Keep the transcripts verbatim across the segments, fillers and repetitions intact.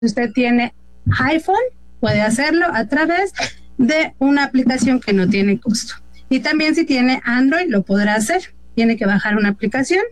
Si usted tiene iPhone, puede hacerlo a través de una aplicación que no tiene costo. Y también si tiene Android, lo podrá hacer. Tiene que bajar una aplicación.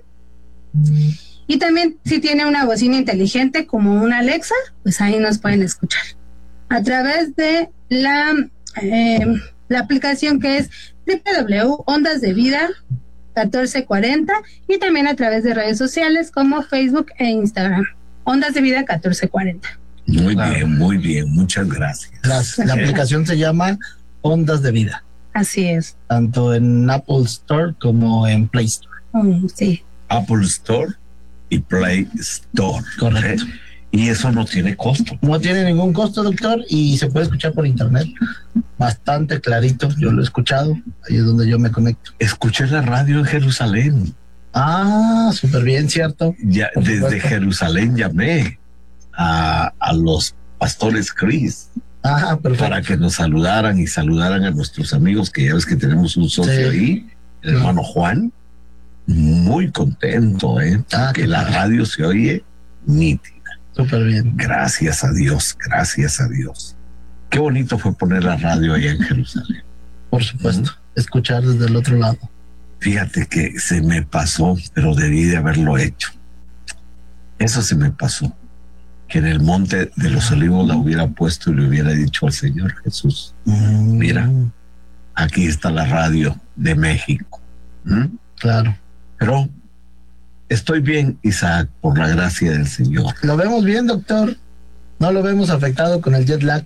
Y también si tiene una bocina inteligente como una Alexa, pues ahí nos pueden escuchar. A través de la, eh, la aplicación que es doble u doble u doble u punto ondas de vida catorce cuarenta y también a través de redes sociales como Facebook e Instagram. Ondas de Vida catorce cuarenta. Muy claro. bien, muy bien, muchas gracias. La, la aplicación se llama Ondas de Vida. Así es. Tanto en Apple Store como en Play Store. Mm, sí. Apple Store y Play Store. Correcto. ¿Eh? Y eso no tiene costo. No tiene ningún costo, doctor, y se puede escuchar por internet. Bastante clarito, yo lo he escuchado, ahí es donde yo me conecto. Escuché la radio en Jerusalén. Ah, súper bien, ¿cierto? Ya, desde Jerusalén llamé a, a los pastores Cris. Ah, perfecto. Para que nos saludaran y saludaran a nuestros amigos, que ya ves que tenemos un socio sí. ahí, el hermano Juan. Muy contento, ¿eh? Ah, que la radio se oye nítida. Súper bien. Gracias a Dios, gracias a Dios. Qué bonito fue poner la radio allá en Jerusalén. Por supuesto, ¿Mm? escuchar desde el otro lado. Fíjate que se me pasó, pero debí de haberlo hecho. Eso se me pasó. Que en el Monte de los Olivos la hubiera puesto y le hubiera dicho al Señor Jesús, mm. mira, aquí está la radio de México. ¿Mm? Claro. Pero estoy bien, Isaac, por la gracia del Señor. Lo vemos bien, doctor. No lo vemos afectado con el jet lag.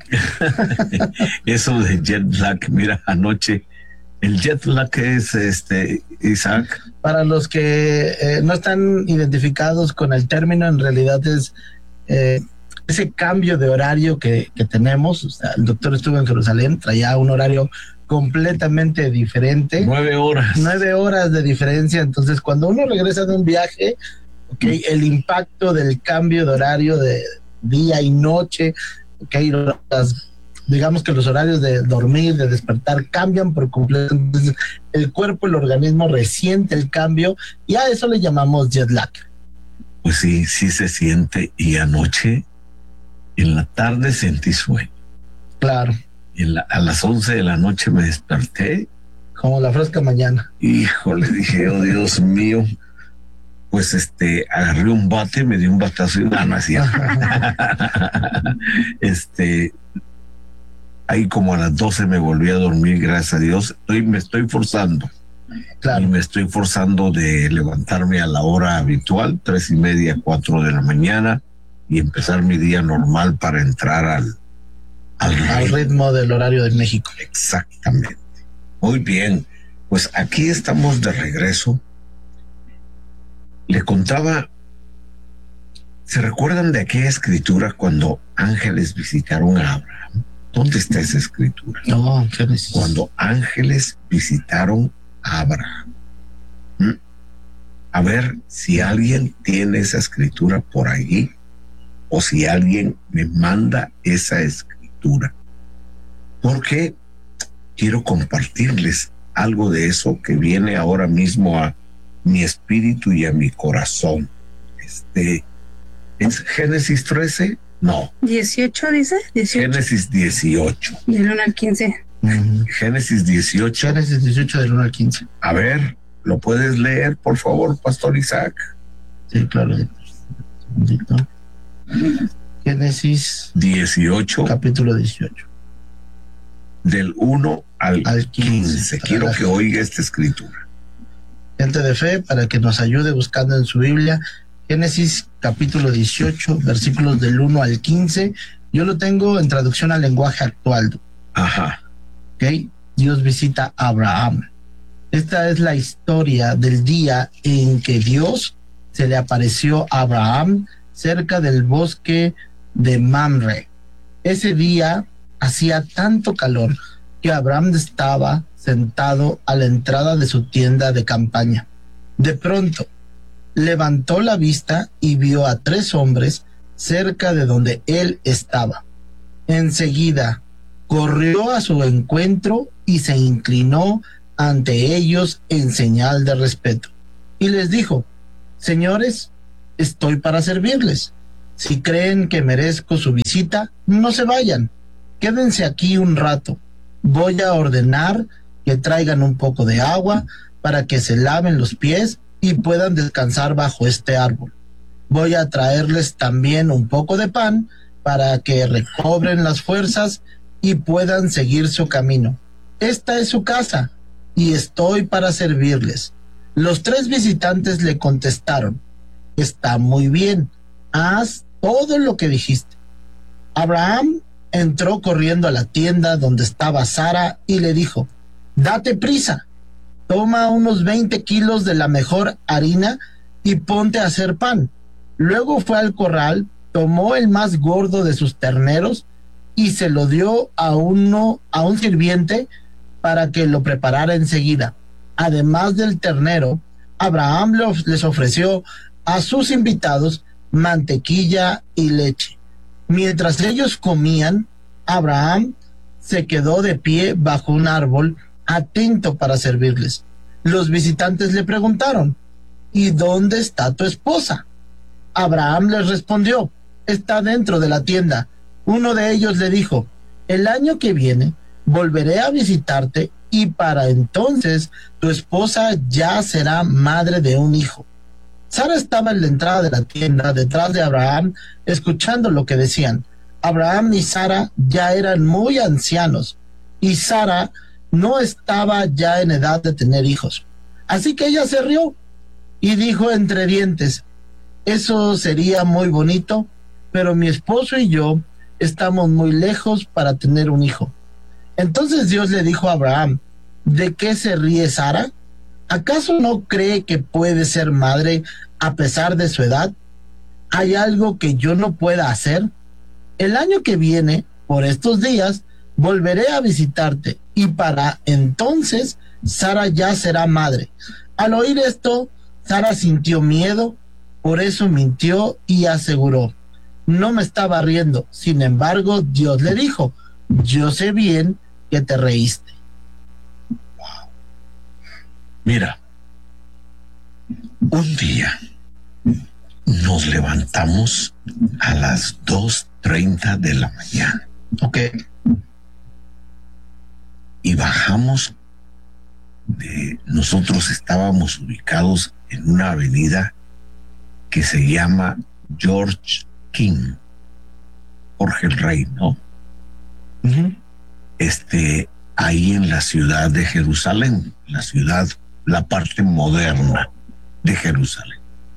Eso de jet lag, mira, anoche, el jet lag es, este, Isaac. Para los que eh, no están identificados con el término, en realidad es eh, ese cambio de horario que, que tenemos. O sea, el doctor estuvo en Jerusalén, traía un horario completamente diferente. Nueve horas. Nueve horas de diferencia. Entonces, cuando uno regresa de un viaje, okay, el impacto del cambio de horario de día y noche, okay, las, digamos que los horarios de dormir, de despertar cambian por completo. Entonces, el cuerpo, el organismo resiente el cambio y a eso le llamamos jet lag. Pues sí, sí se siente. Y anoche, en la tarde sentí sueño. Claro. En la, a las once de la noche me desperté. Como la fresca mañana. Híjole, dije, oh Dios mío. Pues este, agarré un bate, me di un batazo y nada, no hacía. este, ahí como a las doce me volví a dormir, gracias a Dios. Estoy, me estoy forzando. Claro. Y me estoy forzando de levantarme a la hora habitual, tres y media, cuatro de la mañana, y empezar mi día normal para entrar al Al ritmo. al ritmo del horario de México. Exactamente. Muy bien, pues aquí estamos de regreso. Le contaba, ¿se recuerdan de aquella escritura cuando ángeles visitaron a Abraham? ¿Dónde está esa escritura? No, Génesis. Cuando ángeles visitaron a Abraham. ¿Mm? A ver si alguien tiene esa escritura por ahí o si alguien me manda esa escritura. Porque quiero compartirles algo de eso que viene ahora mismo a mi espíritu y a mi corazón. Este, ¿es Génesis trece? No. dieciocho dice. dieciocho. Génesis dieciocho. Del uno al quince. Uh-huh. Génesis dieciocho. Génesis dieciocho del uno al quince. A ver, ¿lo puedes leer, por favor, Pastor Isaac? Sí, claro. Un segundito. Génesis dieciocho. Capítulo dieciocho. Del uno al, al quince. quince. Quiero que oiga esta escritura. Gente de fe, para que nos ayude buscando en su Biblia, Génesis capítulo dieciocho, versículos del uno al quince. Yo lo tengo en traducción al lenguaje actual. Ajá. Ok. Dios visita a Abraham. Esta es la historia del día en que Dios se le apareció a Abraham cerca del bosque de Mamre. Ese día hacía tanto calor que Abraham estaba sentado a la entrada de su tienda de campaña. De pronto, levantó la vista y vio a tres hombres cerca de donde él estaba. Enseguida, corrió a su encuentro y se inclinó ante ellos en señal de respeto. Y les dijo: señores, estoy para servirles. Si creen que merezco su visita, no se vayan. Quédense aquí un rato. Voy a ordenar que traigan un poco de agua para que se laven los pies y puedan descansar bajo este árbol. Voy a traerles también un poco de pan para que recobren las fuerzas y puedan seguir su camino. Esta es su casa y estoy para servirles. Los tres visitantes le contestaron: está muy bien, haz todo lo que dijiste. Abraham entró corriendo a la tienda donde estaba Sara y le dijo: date prisa, toma unos veinte kilos de la mejor harina y ponte a hacer pan. Luego fue al corral, tomó el más gordo de sus terneros y se lo dio a uno, a un sirviente para que lo preparara enseguida. Además del ternero, Abraham les ofreció a sus invitados mantequilla y leche. Mientras ellos comían, Abraham se quedó de pie bajo un árbol, atento para servirles. Los visitantes le preguntaron: ¿y dónde está tu esposa? Abraham les respondió: está dentro de la tienda. Uno de ellos le dijo: el año que viene volveré a visitarte y para entonces tu esposa ya será madre de un hijo. Sara estaba en la entrada de la tienda detrás de Abraham, escuchando lo que decían. Abraham y Sara ya eran muy ancianos y Sara no estaba ya en edad de tener hijos. Así que ella se rió y dijo entre dientes: eso sería muy bonito, pero mi esposo y yo estamos muy lejos para tener un hijo. Entonces Dios le dijo a Abraham: ¿de qué se ríe Sara? ¿Acaso no cree que puede ser madre a pesar de su edad? ¿Hay algo que yo no pueda hacer? El año que viene, por estos días, volveré a visitarte y para entonces Sara ya será madre. Al oír esto, Sara sintió miedo, por eso mintió y aseguró: no me estaba riendo. Sin embargo, Dios le dijo: yo sé bien que te reíste. Wow. Mira, un día nos levantamos a las dos treinta de la mañana. Ok. Y bajamos de, nosotros estábamos ubicados en una avenida que se llama George King, Jorge el Rey, ¿no? Uh-huh. Este, ahí en la ciudad de Jerusalén, la ciudad, la parte moderna de Jerusalén.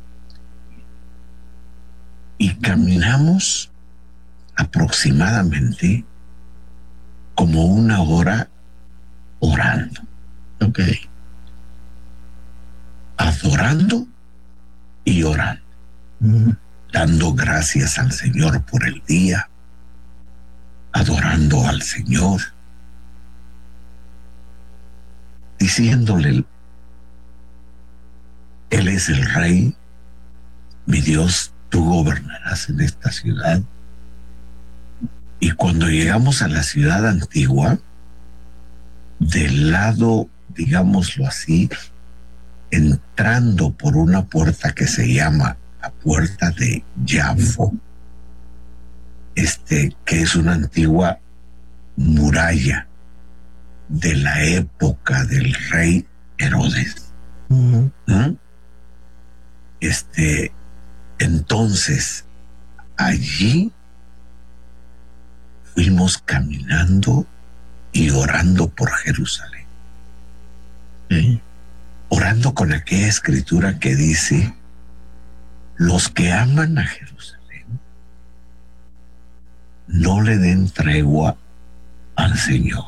Y caminamos aproximadamente como una hora orando. Ok. Adorando y orando. Uh-huh. Dando gracias al Señor por el día, adorando al Señor, diciéndole: Él es el Rey, mi Dios, tú gobernarás en esta ciudad. Y cuando llegamos a la ciudad antigua, del lado, digámoslo así, entrando por una puerta que se llama la puerta de Jafo, este, que es una antigua muralla de la época del rey Herodes. Uh-huh. ¿Mm? Este, entonces, allí fuimos caminando y orando por Jerusalén. Uh-huh. Orando con aquella escritura que dice: los que aman a Jerusalén no le den tregua al Señor,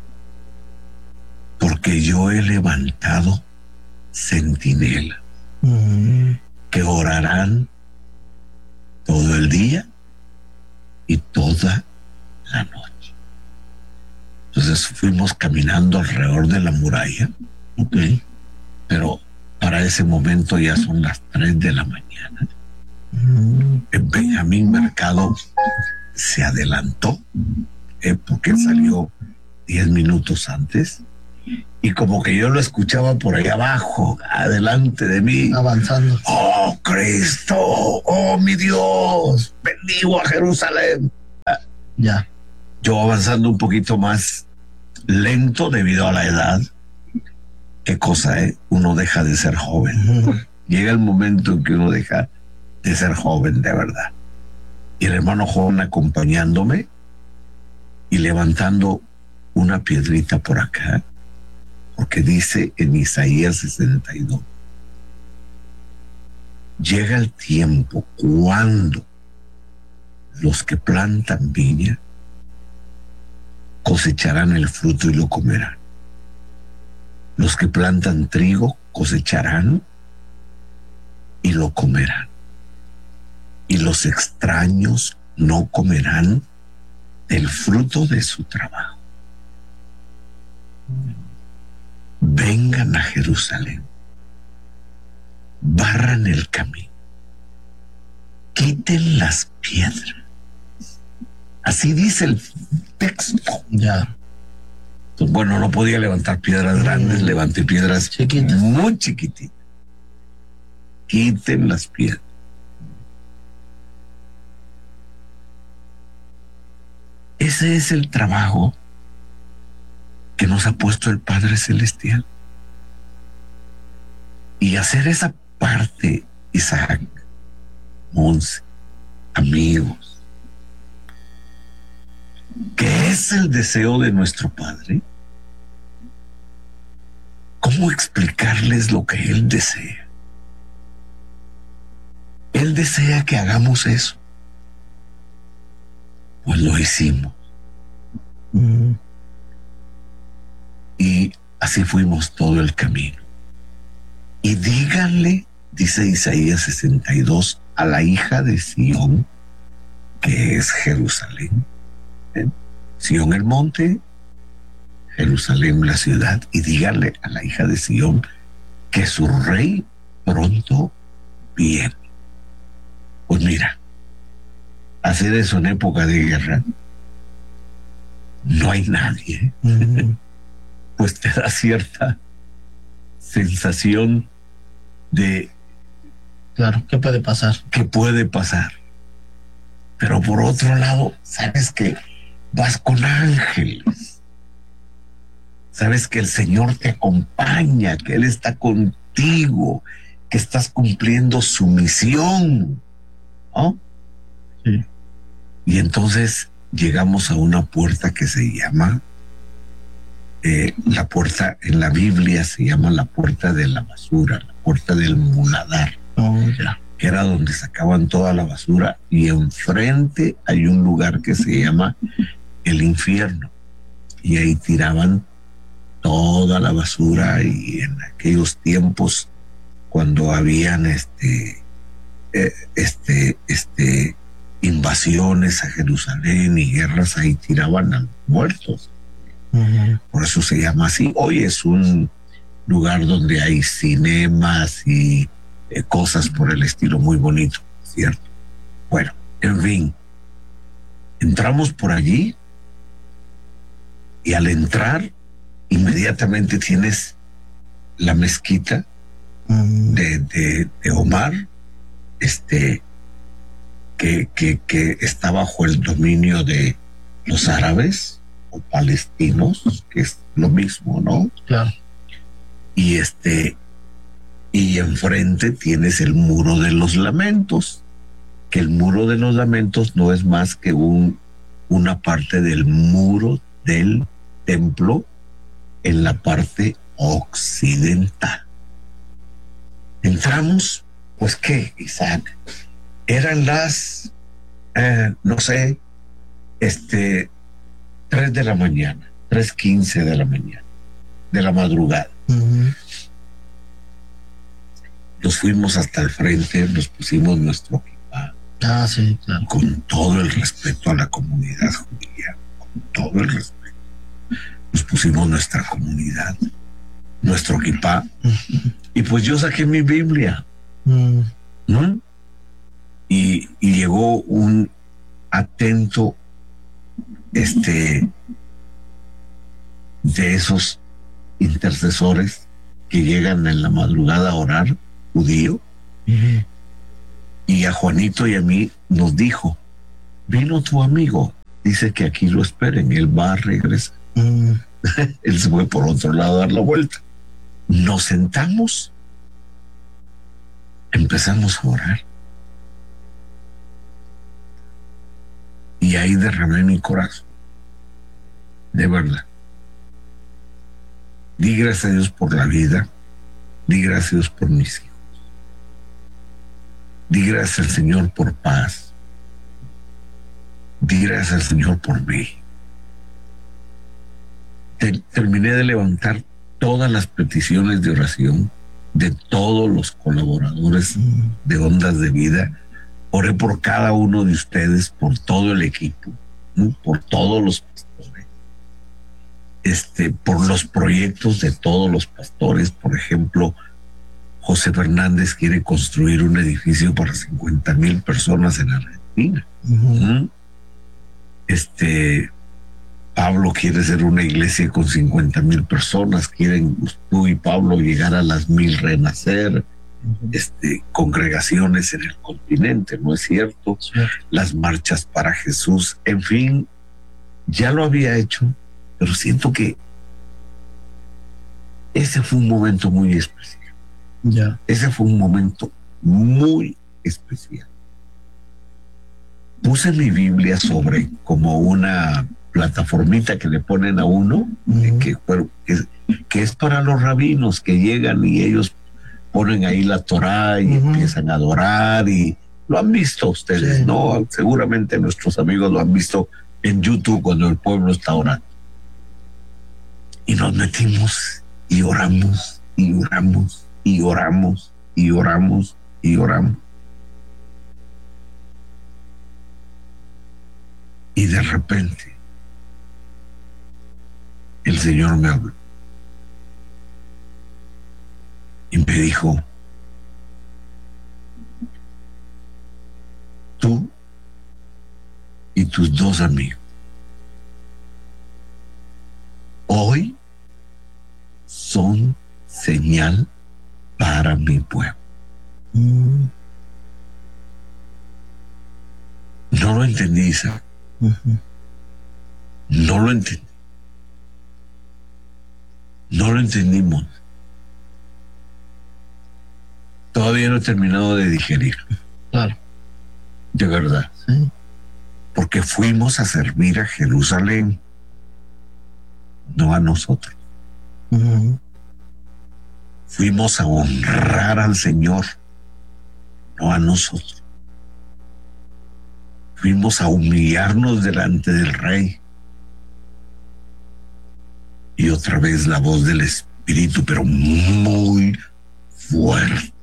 porque yo he levantado centinelas Uh-huh. que orarán todo el día y toda la noche. Entonces fuimos caminando alrededor de la muralla, Ok. pero para ese momento ya son las tres de la mañana. Uh-huh. Benjamín Mercado se adelantó, eh, porque él salió diez minutos antes, y como que yo lo escuchaba por ahí abajo, adelante de mí. Avanzando. Oh, Cristo, oh, mi Dios, bendigo a Jerusalén. Ya. Yo avanzando un poquito más lento debido a la edad. Qué cosa, ¿eh? Uno deja de ser joven. Uh-huh. Llega el momento en que uno deja de ser joven de verdad. Y el hermano Juan acompañándome y levantando una piedrita por acá, porque dice en Isaías sesenta y dos, llega el tiempo cuando los que plantan viña cosecharán el fruto y lo comerán. Los que plantan trigo cosecharán y lo comerán. Y los extraños no comerán del fruto de su trabajo. Vengan a Jerusalén, barran el camino, quiten las piedras. Así dice el texto. Ya. Bueno, no podía levantar piedras grandes, mm. levanté piedras chiquitas, muy chiquititas. Quiten las piedras. Ese es el trabajo que nos ha puesto el Padre Celestial. Y hacer esa parte, Isaac, Monse, amigos, que es el deseo de nuestro Padre. ¿Cómo explicarles lo que Él desea? Él desea que hagamos eso. Pues lo hicimos. Mm. Y así fuimos todo el camino. Y díganle, dice Isaías sesenta y dos, a la hija de Sión, que es Jerusalén. ¿Eh? Sión el monte, Jerusalén la ciudad. Y díganle a la hija de Sión que su rey pronto viene. Pues mira, hacer eso en época de guerra, no hay nadie. Mm. Pues te da cierta sensación de... Claro, ¿qué puede pasar? ¿Qué puede pasar? Pero por otro lado, sabes que vas con ángeles. Sabes que el Señor te acompaña, que Él está contigo, que estás cumpliendo su misión, ¿no? Sí. Y entonces llegamos a una puerta que se llama, eh, la puerta en la Biblia se llama la puerta de la basura, la puerta del muladar. Oh, ya. Que era donde sacaban toda la basura, y enfrente hay un lugar que se llama el infierno, y ahí tiraban toda la basura. Y en aquellos tiempos, cuando habían este, eh, este, este, invasiones a Jerusalén y guerras, ahí tiraban a los muertos. Uh-huh. Por eso se llama así. Hoy es un lugar donde hay cinemas y eh, cosas por el estilo, muy bonito, ¿cierto? Bueno, en fin, entramos por allí, y al entrar inmediatamente tienes la mezquita uh-huh. de, de, de Omar, este que, que, que está bajo el dominio de los árabes o palestinos, que es lo mismo, ¿no? Claro. Y este, y enfrente tienes el muro de los lamentos, que el muro de los lamentos no es más que un, una parte del muro del templo en la parte occidental. Entramos, pues qué, Isaac, eran las, eh, no sé, este, tres de la mañana, tres quince de la mañana, de la madrugada. Uh-huh. Nos fuimos hasta el frente, nos pusimos nuestro equipaje. Ah, sí, claro. Con todo el respeto a la comunidad judía, con todo el respeto. Nos pusimos nuestra comunidad, nuestro equipaje. Uh-huh. Y pues yo saqué mi Biblia. Uh-huh. ¿Mm? Y, y llegó un atento este de esos intercesores que llegan en la madrugada a orar, judío, uh-huh. Y a Juanito y a mí nos dijo, vino tu amigo, dice que aquí lo esperen, él va a regresar. Uh-huh. Él se fue por otro lado a dar la vuelta. Nos sentamos, empezamos a orar. Y ahí derramé mi corazón. De verdad. Di gracias a Dios por la vida. Di gracias a Dios por mis hijos. Di gracias al Señor por paz. Di gracias al Señor por mí. Terminé de levantar todas las peticiones de oración de todos los colaboradores de Ondas de Vida. Oré por cada uno de ustedes, por todo el equipo, ¿no? Por todos los pastores, este, por los proyectos de todos los pastores. Por ejemplo, José Fernández quiere construir un edificio para cincuenta mil personas en Argentina. Uh-huh. Este, Pablo quiere hacer una iglesia con cincuenta mil personas. Quieren tú y Pablo llegar a las mil renacer. Este, congregaciones en el continente, ¿no es cierto? Sí. Las marchas para Jesús, en fin, ya lo había hecho, pero siento que ese fue un momento muy especial. Ya. Ese fue un momento muy especial. Puse mi Biblia sobre como una plataformita que le ponen a uno, uh-huh. que, que, que es para los rabinos que llegan y ellos ponen ahí la Torá y uh-huh. empiezan a adorar, y lo han visto ustedes, sí. ¿no? Seguramente nuestros amigos lo han visto en YouTube cuando el pueblo está orando. Y nos metimos y oramos y oramos y oramos y oramos y oramos. Y de repente el Señor me habló. Y me dijo, tú y tus dos amigos, hoy son señal para mi pueblo. Mm. No lo entendí, Isaac. Uh-huh. No lo entendí. No lo entendimos. Todavía no he terminado de digerir. Claro. De verdad. Sí. Porque fuimos a servir a Jerusalén, no a nosotros. Uh-huh. Fuimos a honrar al Señor, no a nosotros. Fuimos a humillarnos delante del Rey. Y otra vez la voz del Espíritu, pero muy fuerte.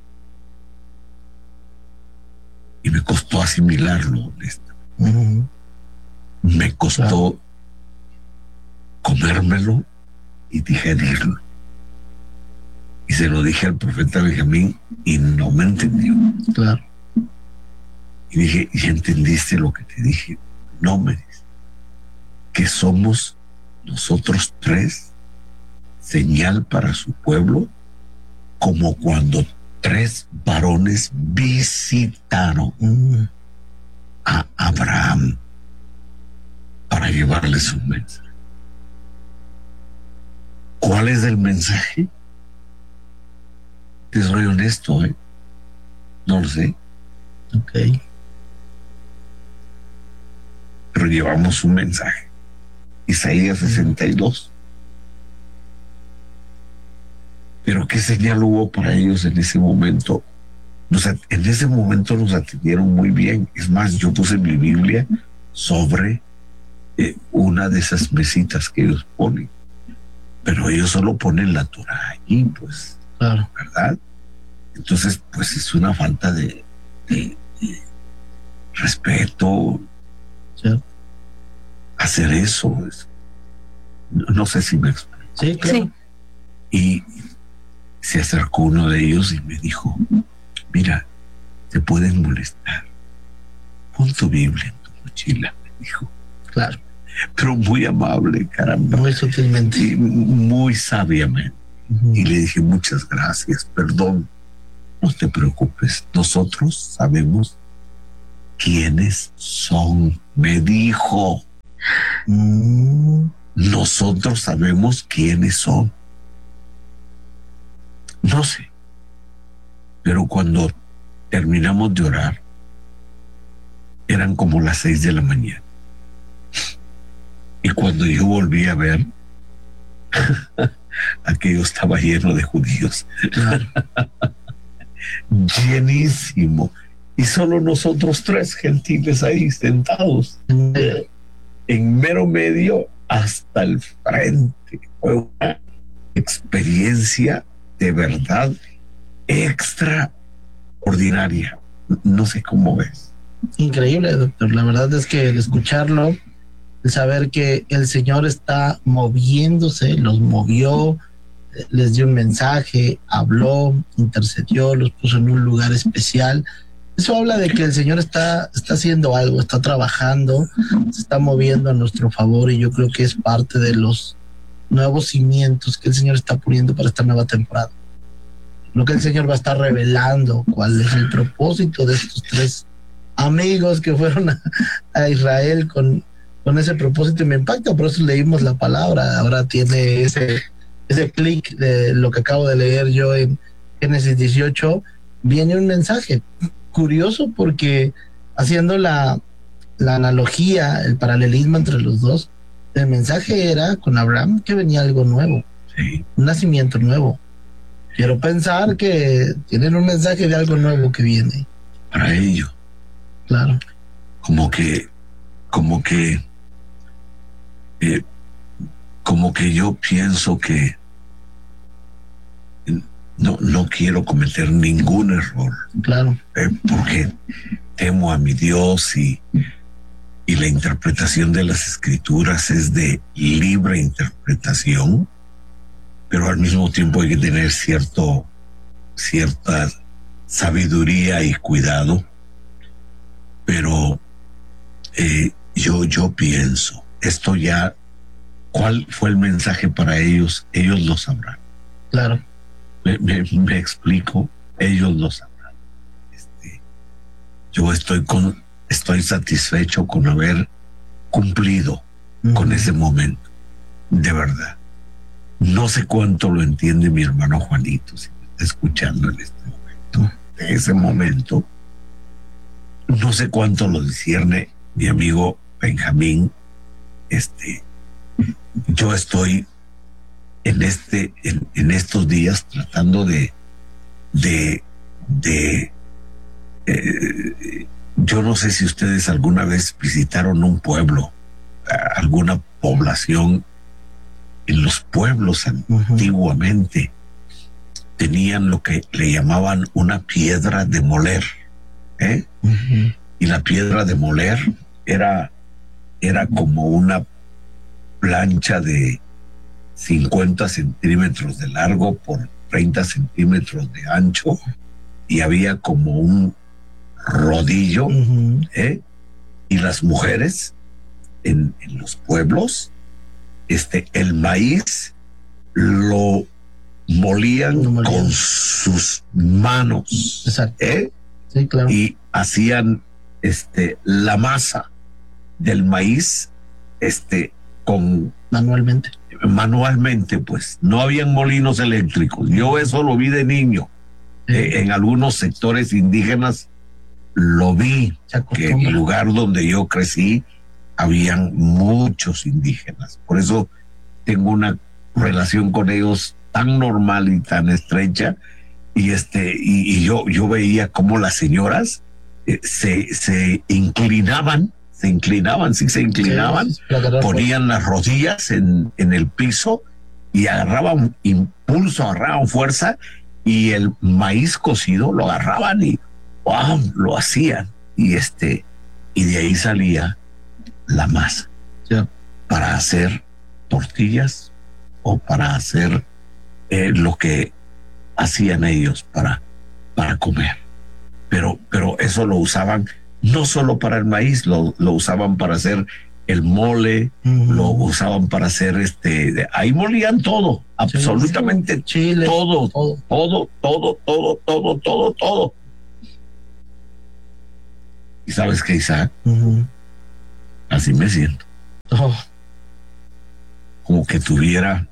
Y me costó asimilarlo, honestamente. Uh-huh. Me costó claro. comérmelo y digerirlo. Y se lo dije al profeta Benjamín y no me entendió. Claro. Y dije, ¿y entendiste lo que te dije? No, me dice. Que somos nosotros tres señal para su pueblo, como cuando tres varones visitaron mm. a Abraham para llevarles un mensaje. ¿Cuál es el mensaje? Te soy honesto, ¿eh? No lo sé. Ok. Pero llevamos un mensaje. Isaías sesenta y dos. Pero ¿qué señal hubo para ellos en ese momento? Nos, en ese momento nos atendieron muy bien. Es más, yo puse mi Biblia sobre eh, una de esas mesitas que ellos ponen. Pero ellos solo ponen la Torah allí, pues. Claro. ¿Verdad? Entonces, pues es una falta de, de, de respeto. ¿Sí? Hacer eso. Es, no, no sé si me explico. Sí, claro. Sí. Y se acercó uno de ellos y me dijo, mira, te pueden molestar. Pon tu Biblia en tu mochila, me dijo. Claro. pero muy amable, caramba. Muy sutilmente. Y muy sabiamente. Uh-huh. Y le dije, muchas gracias, perdón, no te preocupes, nosotros sabemos quiénes son, me dijo. Mm, nosotros sabemos quiénes son. No sé, pero cuando terminamos de orar, eran como las seis de la mañana. Y cuando yo volví a ver, aquello estaba lleno de judíos. Llenísimo. Y solo nosotros tres gentiles ahí sentados. Eh, en mero medio hasta el frente. Fue una experiencia de verdad extraordinaria. No sé cómo ves. Increíble, doctor. La verdad es que el escucharlo, el saber que el Señor está moviéndose, los movió, les dio un mensaje, habló, intercedió, los puso en un lugar especial. Eso habla de que el Señor está, está haciendo algo, está trabajando, se está moviendo a nuestro favor, y yo creo que es parte de los nuevos cimientos que el Señor está poniendo para esta nueva temporada. Lo que el Señor va a estar revelando cuál es el propósito de estos tres amigos que fueron a, a Israel con, con ese propósito, y me impacta, por eso leímos la palabra. Ahora tiene ese, ese clic de lo que acabo de leer yo en Génesis dieciocho. Viene un mensaje curioso, porque haciendo la, la analogía, el paralelismo entre los dos, el mensaje era con Abraham que venía algo nuevo, sí. Un nacimiento nuevo. Quiero pensar que tienen un mensaje de algo nuevo que viene para ellos. Claro. Como que, como que, eh, como que yo pienso que no, no quiero cometer ningún error. Claro. Eh, porque temo a mi Dios, y, y la interpretación de las Escrituras es de libre interpretación, pero al mismo tiempo hay que tener cierto, cierta sabiduría y cuidado. Pero eh, yo, yo pienso, esto ya, ¿cuál fue el mensaje para ellos? Ellos lo sabrán. Claro. Me, me, me explico, ellos lo sabrán. Este, yo estoy, con, estoy satisfecho con haber cumplido uh-huh. con ese momento, de verdad. No sé cuánto lo entiende mi hermano Juanito, si me está escuchando en este momento, en ese momento. No sé cuánto lo discierne mi amigo Benjamín. Este, yo estoy en este, en, en estos días tratando de, de, de, eh, yo no sé si ustedes alguna vez visitaron un pueblo, alguna población. En los pueblos antiguamente uh-huh. tenían lo que le llamaban una piedra de moler. ¿Eh? Uh-huh. Y la piedra de moler era, era como una plancha de cincuenta centímetros de largo por treinta centímetros de ancho, y había como un rodillo. Uh-huh. ¿Eh? Y las mujeres en, en los pueblos, este, el maíz lo molían, lo molían. con sus manos. Exacto. ¿Eh? Sí, claro. Y hacían este, la masa del maíz este, con manualmente. Manualmente, pues. No habían molinos eléctricos. Yo eso lo vi de niño. Sí. Eh, en algunos sectores indígenas lo vi, que en el lugar donde yo crecí habían muchos indígenas. Por eso tengo una relación con ellos tan normal y tan estrecha. Y este y, y yo yo veía cómo las señoras eh, se, se inclinaban, se inclinaban, sí se inclinaban, sí, ponían las rodillas en, en el piso y agarraban impulso, agarraban fuerza, y el maíz cocido lo agarraban y wow, lo hacían. Y este, y de ahí salía la masa, sí, para hacer tortillas o para hacer eh, lo que hacían ellos para, para comer. Pero, pero eso lo usaban no solo para el maíz, lo, lo usaban para hacer el mole, uh-huh. lo usaban para hacer este, ahí molían todo, absolutamente Chile, todo, todo, todo, todo, todo, todo, todo, todo. ¿Y sabes qué, Isaac? Uh-huh. Así me siento. Oh. Como que tuviera...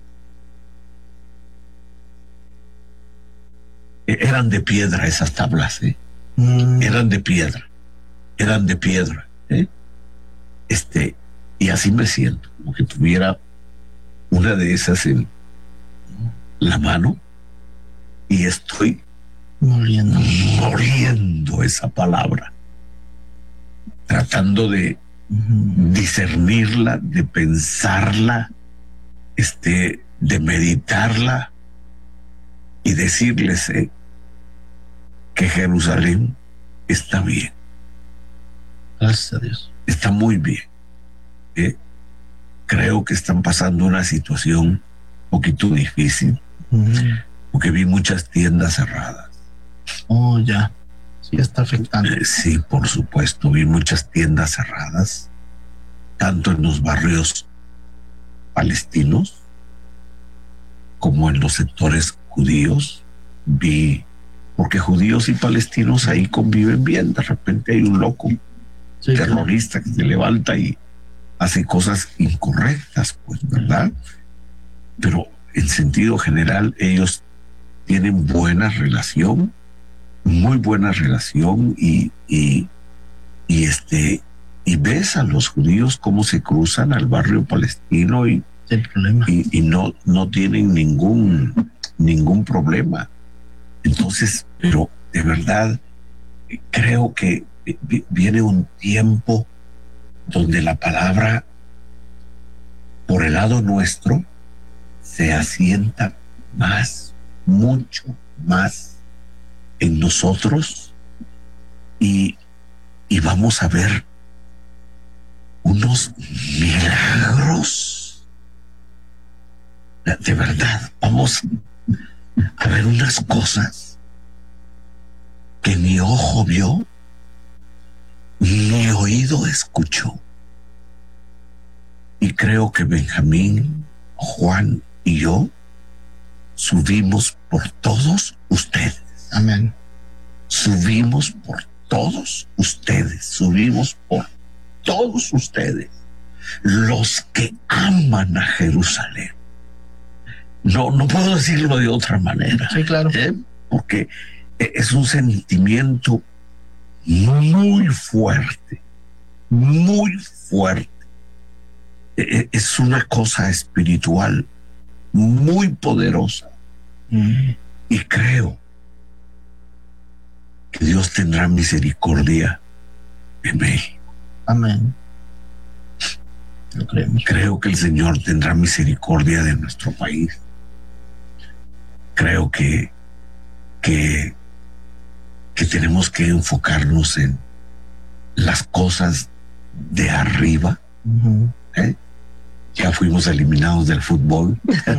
Eran de piedra esas tablas, ¿eh? Mm. Eran de piedra. Eran de piedra, ¿eh? Este, y así me siento, como que tuviera una de esas en la mano y estoy moliendo, moliendo esa palabra, tratando de uh-huh. discernirla, de pensarla, este, de meditarla y decirles eh, que Jerusalén está bien. Gracias a Dios. Está muy bien. Eh, creo que están pasando una situación un poquito difícil, uh-huh. porque vi muchas tiendas cerradas. Oh, ya. Sí, está afectando. Eh, sí, por supuesto, vi muchas tiendas cerradas, tanto en los barrios palestinos como en los sectores judíos. Vi, porque judíos y palestinos ahí conviven bien. De repente hay un loco sí, terrorista claro. que se levanta y hace cosas incorrectas, pues, ¿verdad? Pero en sentido general ellos tienen buena relación, muy buena relación y, y, y este y ves a los judíos cómo se cruzan al barrio palestino y, el problema. y, y no, no tienen ningún, ningún problema. Entonces, pero de verdad creo que viene un tiempo donde la palabra por el lado nuestro se asienta más, mucho más en nosotros y, y vamos a ver unos milagros. De verdad, vamos a ver unas cosas que mi ojo vio, mi oído escuchó. Y creo que Benjamín, Juan y yo subimos por todos ustedes. Amén. Subimos por todos ustedes, subimos por todos ustedes, los que aman a Jerusalén. No, no puedo decirlo de otra manera. Sí, claro. ¿eh? Porque es un sentimiento muy fuerte, muy fuerte. Es una cosa espiritual muy poderosa. Mm. Y creo que Dios tendrá misericordia de México. Amén. Lo creemos. Creo que el Señor tendrá misericordia de nuestro país. Creo que, que, que tenemos que enfocarnos en las cosas de arriba. Uh-huh. ¿Eh? Ya fuimos eliminados del fútbol.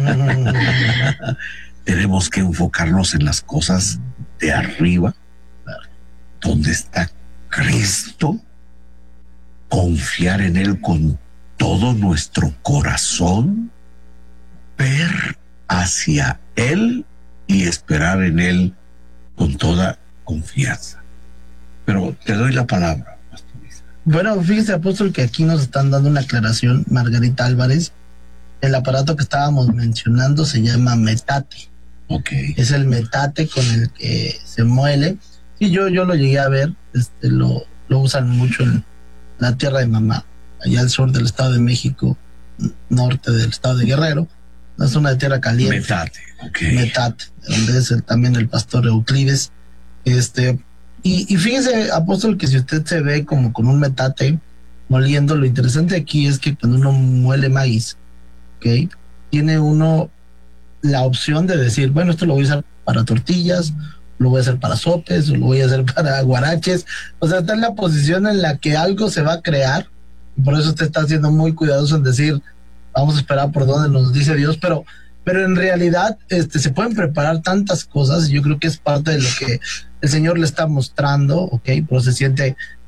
Tenemos que enfocarnos en las cosas de arriba, donde está Cristo, confiar en Él con todo nuestro corazón, ver hacia Él y esperar en Él con toda confianza. Pero te doy la palabra. Bueno, fíjese, apóstol, que aquí nos están dando una aclaración, Margarita Álvarez. El aparato que estábamos mencionando se llama metate. Okay. Es el metate con el que se muele. Y yo, yo lo llegué a ver, este, lo, lo usan mucho en la tierra de mamá, allá al sur del Estado de México, norte del Estado de Guerrero, una zona de tierra caliente. Metate, okay. Metate, donde es el, también el pastor Euclides. Este... Y, y fíjese, apóstol, que si usted se ve como con un metate moliendo, lo interesante aquí es que cuando uno muele maíz, ¿okay?, tiene uno la opción de decir, bueno, esto lo voy a usar para tortillas, lo voy a hacer para sopes, o lo voy a hacer para guaraches. O sea, está en la posición en la que algo se va a crear, y por eso usted está siendo muy cuidadoso en decir, vamos a esperar por donde nos dice Dios, pero pero en realidad este, se pueden preparar tantas cosas, y yo creo que es parte de lo que el Señor le está mostrando, ¿ok? Pero se siente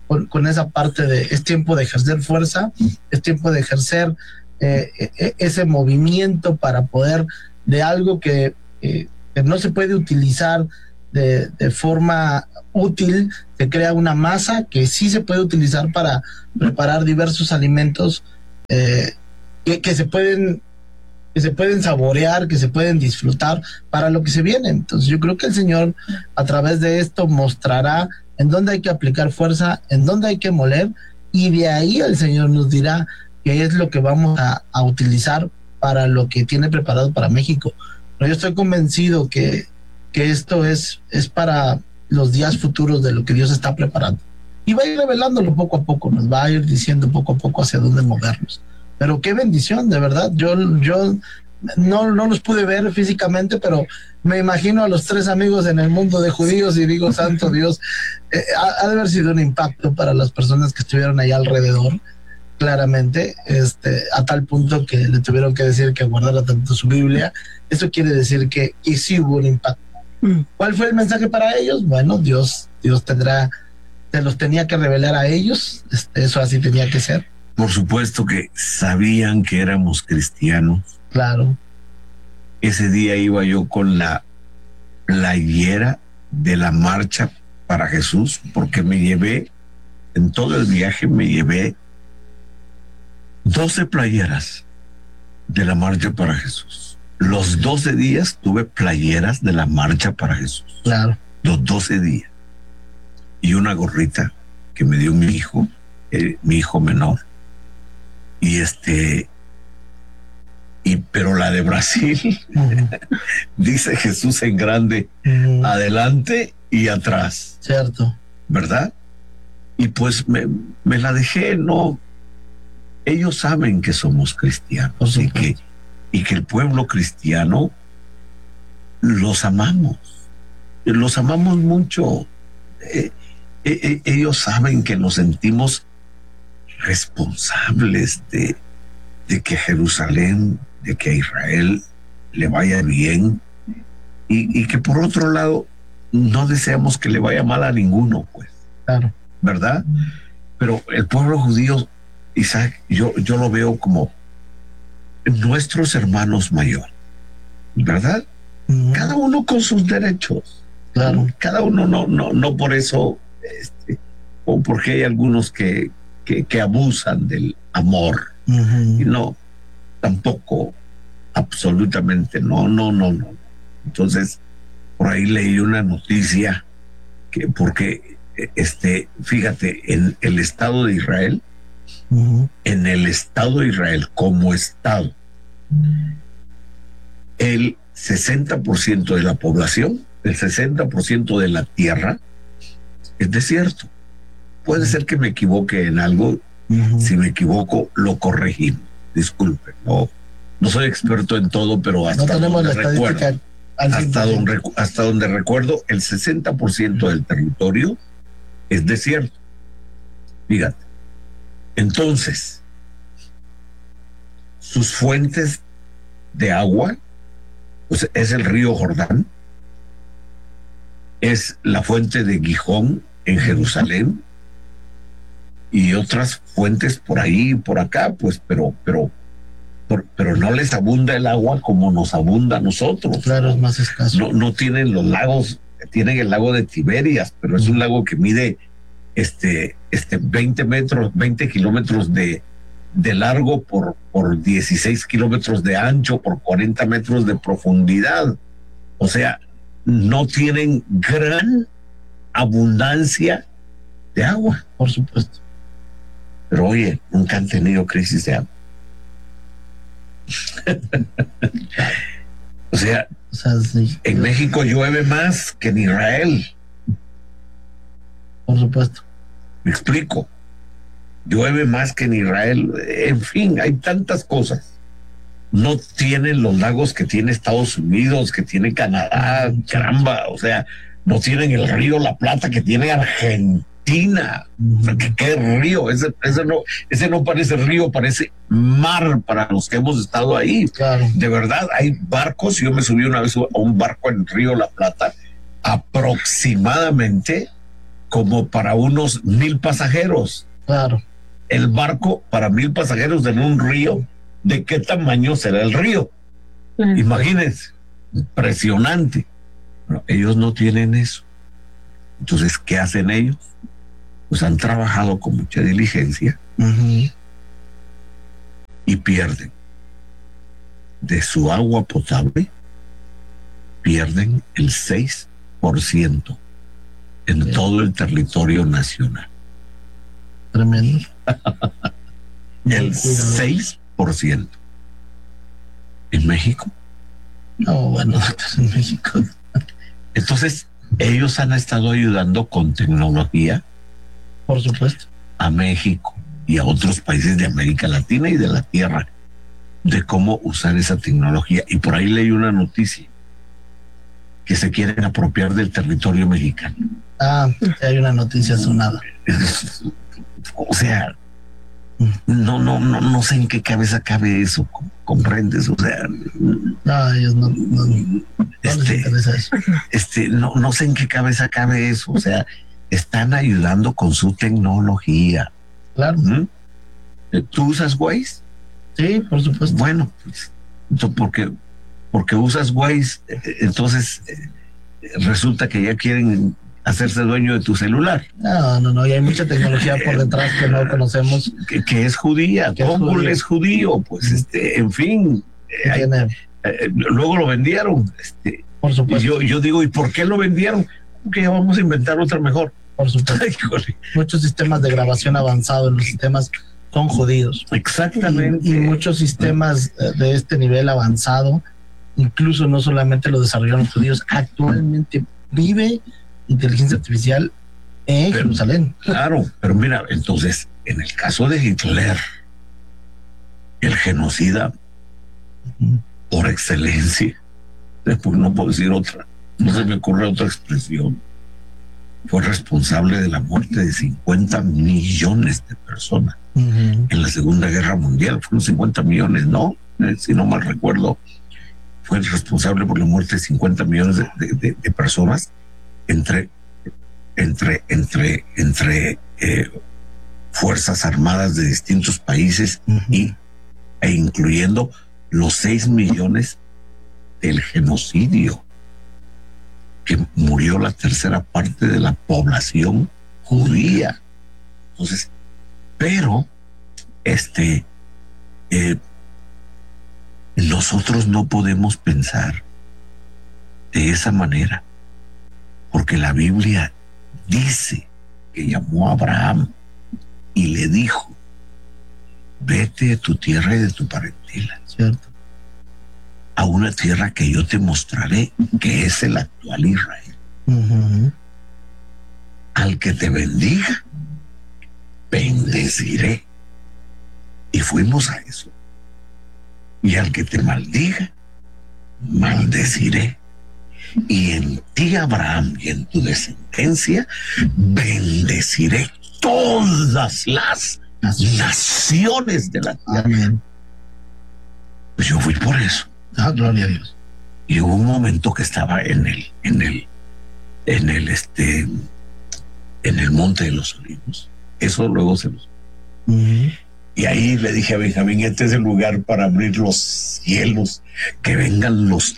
con, con esa parte de es tiempo de ejercer fuerza, es tiempo de ejercer eh, eh, ese movimiento para poder de algo que, eh, que no se puede utilizar de, de forma útil, se crea una masa que sí se puede utilizar para preparar diversos alimentos eh, que, que se pueden que se pueden saborear, que se pueden disfrutar para lo que se viene. Entonces yo creo que el Señor a través de esto mostrará en dónde hay que aplicar fuerza, en dónde hay que moler, y de ahí el Señor nos dirá qué es lo que vamos a, a utilizar para lo que tiene preparado para México. Pero yo estoy convencido que, que esto es, es para los días futuros de lo que Dios está preparando. Y va a ir revelándolo poco a poco, nos va a ir diciendo poco a poco hacia dónde movernos. Pero qué bendición, de verdad. Yo, yo no, no los pude ver físicamente, pero me imagino a los tres amigos en el mundo de judíos y digo, santo Dios, eh, ha, ha de haber sido un impacto para las personas que estuvieron ahí alrededor, claramente, este, a tal punto que le tuvieron que decir que guardara tanto su Biblia. Eso quiere decir que, que sí hubo un impacto. ¿Cuál fue el mensaje para ellos? Bueno, Dios, Dios tendrá, se los tenía que revelar a ellos, este, eso así tenía que ser. Por supuesto que sabían que éramos cristianos. Claro. Ese día iba yo con la playera de la Marcha para Jesús, porque me llevé, en todo el viaje me llevé doce playeras de la Marcha para Jesús. Los doce días tuve playeras de la Marcha para Jesús. Claro. Los doce días. Y una gorrita que me dio mi hijo, eh, mi hijo menor. Y este, y pero la de Brasil, uh-huh. dice Jesús en grande, uh-huh. adelante y atrás. Cierto. ¿Verdad? Y pues me, me la dejé, no. Ellos saben que somos cristianos y que, y que el pueblo cristiano los amamos. Los amamos mucho. Eh, eh, ellos saben que nos sentimos responsables de, de que Jerusalén, de que a Israel le vaya bien, y, y que por otro lado no deseamos que le vaya mal a ninguno, pues. Claro. ¿Verdad? Pero el pueblo judío, Isaac, yo, yo lo veo como nuestros hermanos mayores, ¿verdad? Mm. Cada uno con sus derechos. Claro. Cada uno no, no, no por eso, este, o porque hay algunos que Que, que abusan del amor. Uh-huh. Y no, tampoco, absolutamente, no, no, no, no. Entonces, por ahí leí una noticia que, porque, este, fíjate, en el Estado de Israel, uh-huh. en el Estado de Israel, como Estado, uh-huh. el sesenta por ciento de la población, el sesenta por ciento de la tierra es desierto. Puede ser que me equivoque en algo. Uh-huh. Si me equivoco, lo corregimos. Disculpen, no, no soy experto en todo, pero hasta, no donde, recuerdo, hasta, donde, hasta donde recuerdo, el sesenta por ciento uh-huh. del territorio es desierto. Fíjate. Entonces, sus fuentes de agua, pues es el río Jordán, es la fuente de Gijón en Jerusalén, y otras fuentes por ahí y por acá, pues, pero, pero, por, pero no les abunda el agua como nos abunda a nosotros. Claro, es más escaso. No, no tienen los lagos, tienen el lago de Tiberias, pero es un lago que mide este, este veinte metros, veinte kilómetros de, de largo por, por dieciséis kilómetros de ancho, por cuarenta metros de profundidad. O sea, no tienen gran abundancia de agua. Por supuesto. Pero oye, nunca han tenido crisis de agua. o, sea, o sea, sí. En México llueve más que en Israel. Por supuesto. Me explico. Llueve más que en Israel. En fin, hay tantas cosas. No tienen los lagos que tiene Estados Unidos, que tiene Canadá, caramba. O sea, no tienen el río La Plata que tiene Argentina. ¿Qué, qué río? Ese, ese, no, ese no parece río, parece mar para los que hemos estado ahí. Claro. De verdad, hay barcos. Yo me subí una vez a un barco en el río La Plata, aproximadamente como para unos mil pasajeros. Claro. El barco para mil pasajeros en un río, ¿de qué tamaño será el río? Claro. Imagínense, impresionante. Pero ellos no tienen eso. Entonces, ¿qué hacen ellos? Pues han trabajado con mucha diligencia Uh-huh. y pierden de su agua potable, pierden el seis por ciento en Bien. todo el territorio nacional. Tremendo. El Cuidado. seis por ciento. En México. No, bueno, en México. Entonces, ellos han estado ayudando con tecnología Por supuesto. a México y a otros países de América Latina y de la Tierra de cómo usar esa tecnología. Y por ahí leí una noticia que se quieren apropiar del territorio mexicano. Ah, sí, hay una noticia sonada. O sea, no, no, no, no sé en qué cabeza cabe eso, ¿comprendes? O sea, No, ellos no, no, no les este, interesa eso. este, no, no sé en qué cabeza cabe eso. O sea, están ayudando con su tecnología. Claro. ¿Mm? ¿Tú usas Waze? Sí, por supuesto. Bueno, pues, entonces, porque, porque usas Waze, eh, entonces eh, resulta que ya quieren hacerse dueño de tu celular, No, no, no. Y hay mucha tecnología por detrás que no conocemos. que, que es judía, Que es Google judío. es judío, pues, este, en fin, Que eh, hay- tiene, eh, luego lo vendieron, este, por y supuesto. yo, yo digo, ¿y por qué lo vendieron? Que ya vamos a inventar otra mejor. Por supuesto. Ay, híjole. Muchos sistemas de grabación avanzado en los sistemas son judíos. Exactamente. Y, y muchos sistemas eh, de este nivel avanzado, incluso no solamente lo desarrollaron los judíos, actualmente vive inteligencia artificial en Pero- Jerusalén. Claro, pero mira, entonces, en el caso de Hitler, el genocida por excelencia, después no puedo decir otra, no se me ocurre otra expresión, fue responsable de la muerte de cincuenta millones de personas Ujú. en la Segunda Guerra Mundial. Fueron cincuenta millones, ¿no? Eh, si no mal recuerdo, fue el responsable por la muerte de cincuenta millones de, de- de- de personas entre, entre, entre, entre eh, fuerzas armadas de distintos países Ujú. y, e incluyendo los seis millones del genocidio, que murió la tercera parte de la población judía. Entonces, pero este eh, nosotros no podemos pensar de esa manera, porque la Biblia dice que llamó a Abraham y le dijo: vete de tu tierra y de tu parentela Cierto. a una tierra que yo te mostraré, que es el actual Israel. Ujú. Al que te bendiga, bendeciré. Y fuimos a eso. Y al que te maldiga, maldeciré. Y en ti, Abraham, y en tu descendencia, bendeciré todas las naciones de la tierra. Amén. Pues yo fui por eso. Ah, gloria a Dios. Y hubo un momento que estaba en el, en el, en el, este, en el Monte de los Olivos. Eso luego se los... Ujú. Y ahí le dije a Benjamín: este es el lugar para abrir los cielos, que vengan los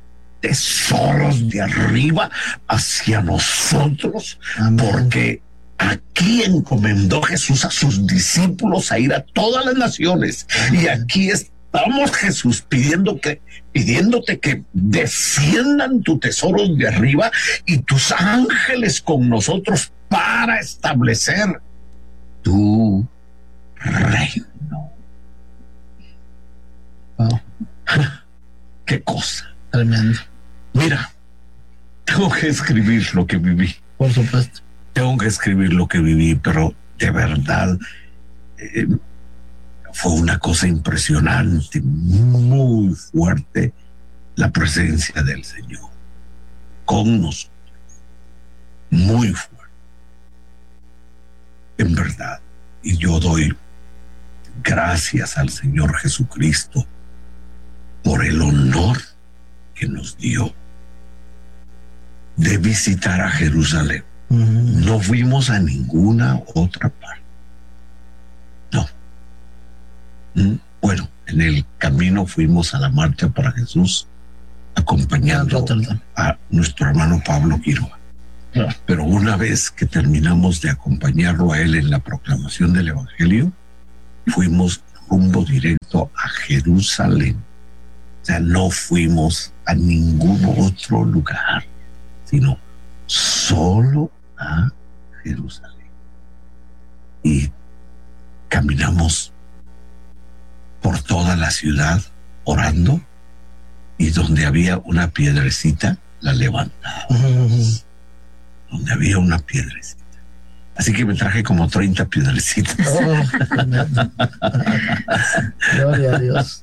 tesoros de arriba hacia nosotros, Amén. porque aquí encomendó Jesús a sus discípulos a ir a todas las naciones. Y aquí estamos, Jesús, pidiendo que, pidiéndote que desciendan tus tesoros de arriba y tus ángeles con nosotros para establecer tu reino. Wow. Qué cosa. Tremendo. Mira, tengo que escribir lo que viví. Por supuesto. Tengo que escribir lo que viví, pero de verdad eh, fue una cosa impresionante, muy fuerte, la presencia del Señor con nosotros. Muy fuerte. En verdad. Y yo doy gracias al Señor Jesucristo por el honor que nos dio de visitar a Jerusalén. Uh-huh. No fuimos a ninguna otra parte. No. ¿Mm? Bueno, en el camino fuimos a la Marcha para Jesús, acompañando a nuestro hermano Pablo Quiroga. Yeah. Pero una vez que terminamos de acompañarlo a él en la proclamación del Evangelio, fuimos rumbo directo a Jerusalén. O sea, no fuimos a ningún otro lugar, sino solo a Jerusalén. Y caminamos por toda la ciudad orando, y donde había una piedrecita la levantábamos. Uh-huh. Donde había una piedrecita. Así que me traje como treinta piedrecitas. Oh, gloria a Dios.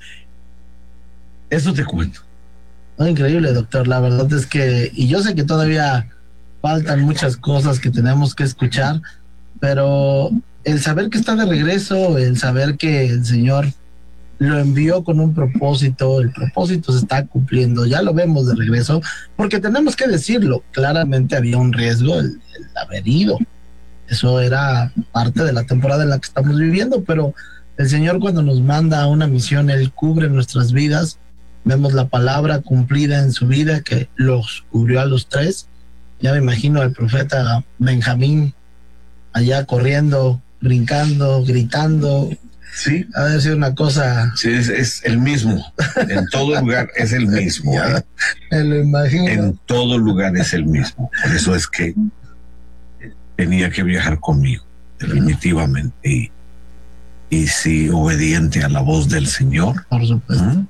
Eso te cuento. Oh, increíble, doctor. La verdad es que, y yo sé que todavía faltan muchas cosas que tenemos que escuchar, pero el saber que está de regreso, el saber que el Señor lo envió con un propósito, el propósito se está cumpliendo, ya lo vemos de regreso, porque tenemos que decirlo, claramente había un riesgo el, el haber ido, eso era parte de la temporada en la que estamos viviendo, pero el Señor cuando nos manda a una misión, Él cubre nuestras vidas, vemos la palabra cumplida en su vida, que los cubrió a los tres. Ya me imagino al profeta Benjamín allá corriendo, brincando, gritando. Sí. Ha de ser una cosa. Sí, es, es el mismo. En todo lugar es el mismo. ¿eh? Me lo imagino. En todo lugar es el mismo. Por eso es que tenía que viajar conmigo, definitivamente. Y, y sí, obediente a la voz del Señor. Por supuesto. ¿Mm?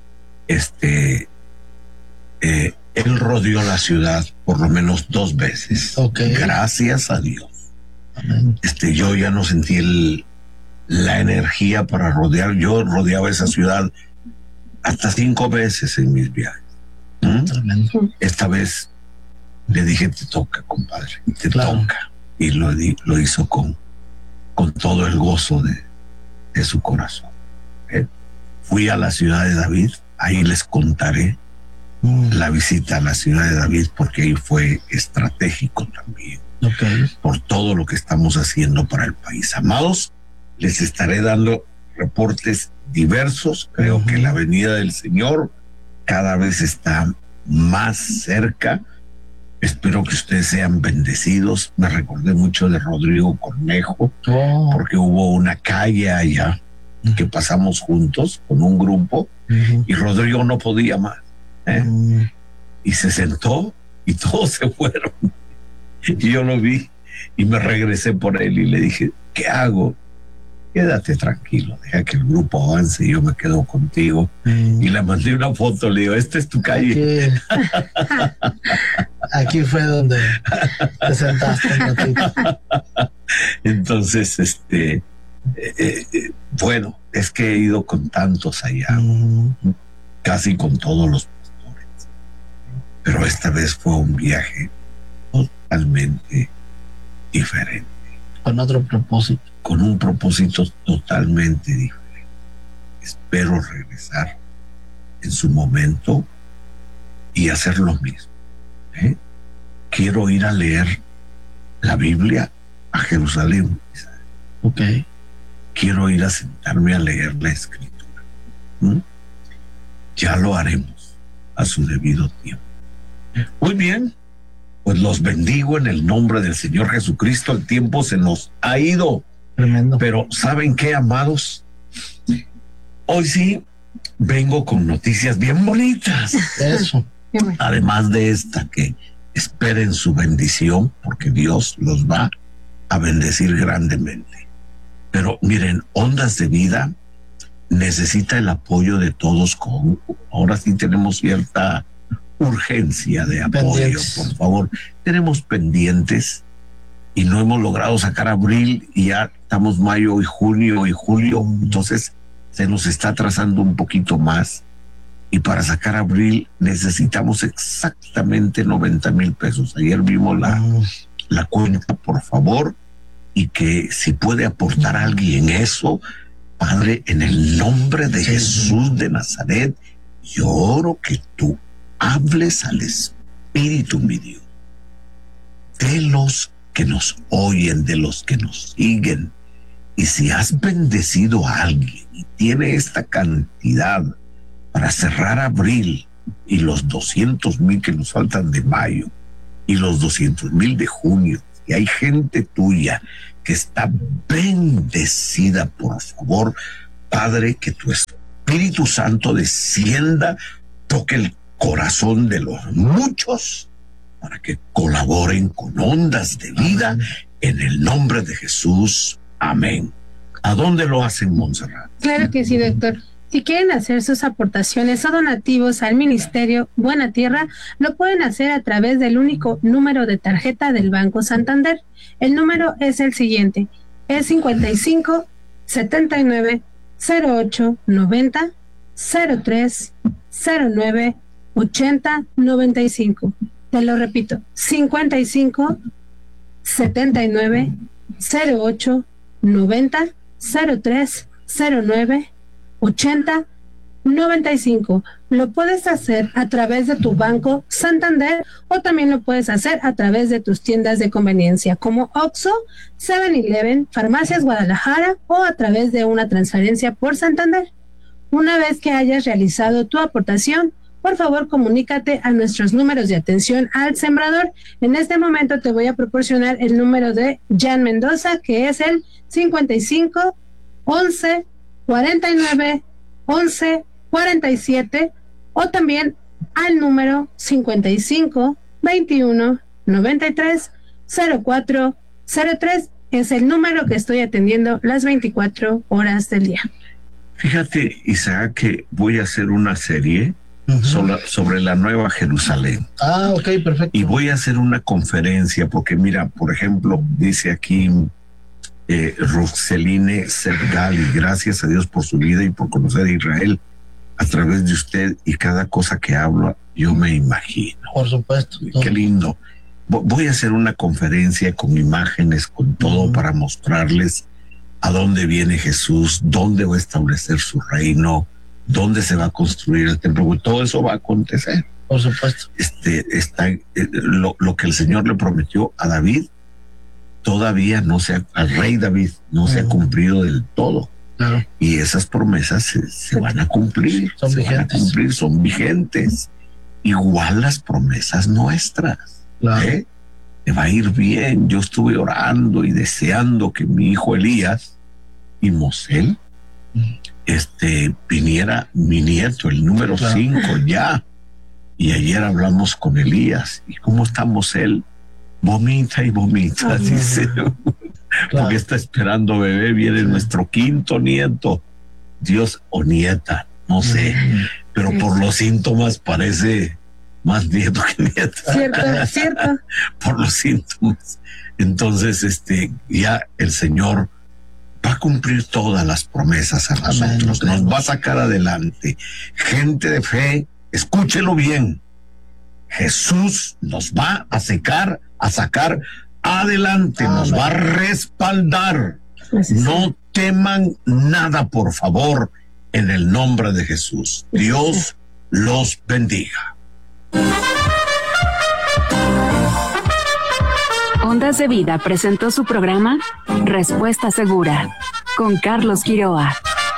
Este, eh, él rodeó la ciudad por lo menos dos veces. Okay. Gracias a Dios. Amén. Este, yo ya no sentí el la energía para rodear. Yo rodeaba esa ciudad hasta cinco veces en mis viajes. ¿Mm? Esta vez le dije, te toca, compadre, te claro. toca. Y lo, lo hizo con, con todo el gozo de, de su corazón. ¿Eh? Fui a la ciudad de David, ahí les contaré mm. la visita a la ciudad de David, porque ahí fue estratégico también. Okay. Por todo lo que estamos haciendo para el país. Amados, les estaré dando reportes diversos. Creo uh-huh. que la venida del Señor cada vez está más cerca. Espero que ustedes sean bendecidos. Me recordé mucho de Rodrigo Cornejo, oh. porque hubo una calle allá uh-huh. que pasamos juntos con un grupo uh-huh. y Rodrigo no podía más. ¿eh? Uh-huh. Y se sentó y todos se fueron. Y yo lo vi y me regresé por él y le dije, ¿qué hago? Quédate tranquilo, deja que el grupo avance y yo me quedo contigo. Mm. Y le mandé una foto, le digo, esta es tu calle. Aquí, aquí fue donde te sentaste un ratito. Entonces, este, eh, eh, bueno, es que he ido con tantos allá, mm. casi con todos los pastores. Pero esta vez fue un viaje totalmente diferente. Con otro propósito. Con un propósito totalmente diferente. Espero regresar en su momento y hacer lo mismo. ¿eh? Quiero ir a leer la Biblia a Jerusalén. Okay. Quiero ir a sentarme a leer la Escritura. ¿Mm? Ya lo haremos a su debido tiempo. Muy bien. Pues los bendigo en el nombre del Señor Jesucristo. El tiempo se nos ha ido. Tremendo. Pero ¿saben qué, amados? Hoy sí vengo con noticias bien bonitas. Eso. Además de esta, que esperen su bendición, porque Dios los va a bendecir grandemente. Pero miren, Ondas de Vida necesita el apoyo de todos. Con, ahora sí tenemos cierta urgencia de apoyo, pendientes. Por favor. Tenemos pendientes y no hemos logrado sacar abril y ya estamos mayo y junio y julio, entonces se nos está atrasando un poquito más y para sacar abril necesitamos exactamente noventa mil pesos. Ayer vimos la, la cuenta, por favor, y que si puede aportar a alguien eso, Padre, en el nombre de Jesús de Nazaret, yo oro que tú hables al Espíritu, mi Dios. de los que nos oyen, de los que nos siguen. Y si has bendecido a alguien y tiene esta cantidad para cerrar abril y los doscientos mil que nos faltan de mayo y los doscientos mil de junio, y hay gente tuya que está bendecida, por favor, Padre, que tu Espíritu Santo descienda, toque el corazón de los muchos para que colaboren con Ondas de Vida. Amén. En el nombre de Jesús. Amén. ¿A dónde lo hacen, Montserrat? Claro que sí, doctor. Si quieren hacer sus aportaciones o donativos al Ministerio Buena Tierra, lo pueden hacer a través del único número de tarjeta del Banco Santander. El número es el siguiente, es cincuenta y cinco, setenta y nueve, cero ocho, noventa, cero tres, cero nueve, ochenta, noventa y cinco. Te lo repito, cincuenta y cinco, setenta y nueve, cero ocho, noventa, cero tres, cero nueve, ochenta, noventa y cinco. Lo puedes hacer a través de tu Banco Santander o también lo puedes hacer a través de tus tiendas de conveniencia como Oxxo, seven eleven, Farmacias Guadalajara o a través de una transferencia por Santander. Una vez que hayas realizado tu aportación, por favor comunícate a nuestros números de atención al sembrador. En este momento te voy a proporcionar el número de Jan Mendoza, que es el cincuenta y cinco, once, cuarenta y nueve, once, cuarenta y siete, o también al número cincuenta y cinco, veintiuno, noventa y tres, cero cuatro, cero tres. Es el número que estoy atendiendo las veinticuatro horas del día. Fíjate, Isaac, que voy a hacer una serie Uh-huh. sobre, sobre la Nueva Jerusalén. Ah, ok, perfecto. Y voy a hacer una conferencia, porque mira, por ejemplo, dice aquí eh, Roxeline Sergali, gracias a Dios por su vida y por conocer a Israel a través de usted, y cada cosa que hablo, yo me imagino. Por supuesto. Qué lindo. Voy a hacer una conferencia con imágenes, con todo, uh-huh. para mostrarles a dónde viene Jesús, dónde va a establecer su reino, dónde se va a construir el templo. Todo eso va a acontecer. Por supuesto. Este, está, eh, lo, lo que el Señor le prometió a David, todavía no se ha, al rey David, no uh-huh. se ha cumplido del todo. Claro. Y esas promesas se, se van a cumplir. Son se vigentes. Van a cumplir, son vigentes. Igual las promesas nuestras. Claro. ¿eh? Te va a ir bien. Yo estuve orando y deseando que mi hijo Elías y Mosel uh-huh. este, viniera mi nieto, el número cinco, claro. ya. Y ayer hablamos con Elías. ¿Y cómo está Mosel? Vomita y vomita, uh-huh. dice. Claro. Porque está esperando bebé. Viene sí. nuestro quinto nieto. Dios o nieta, no sé. Uh-huh. Pero sí. por los síntomas parece más nieto que nieta. Cierto, cierto. Por los síntomas. Entonces, este, ya el Señor va a cumplir todas las promesas a nosotros, nos va a sacar adelante. Gente de fe, escúchelo bien. Jesús nos va a sacar, a sacar adelante, Amén. Nos va a respaldar. No teman nada, por favor, en el nombre de Jesús. Dios los bendiga. Ondas de Vida presentó su programa Respuesta Segura con Carlos Quiroa.